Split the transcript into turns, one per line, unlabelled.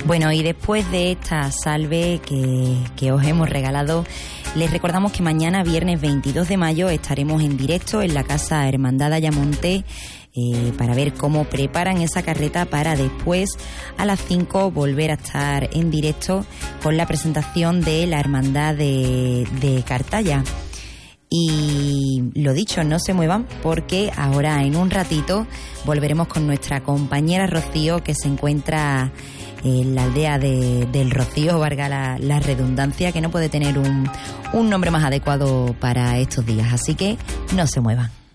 Bueno, y después de esta salve que os hemos regalado, les recordamos que mañana, viernes 22 de mayo, estaremos en directo en la Casa Hermandad Ayamonte para ver cómo preparan esa carreta para después, a las 5, volver a estar en directo con la presentación de la Hermandad de Cartaya. Y lo dicho, no se muevan, porque ahora en un ratito volveremos con nuestra compañera Rocío, que se encuentra en la aldea del Rocío, valga la redundancia, que no puede tener un nombre más adecuado para estos días. Así que no se muevan.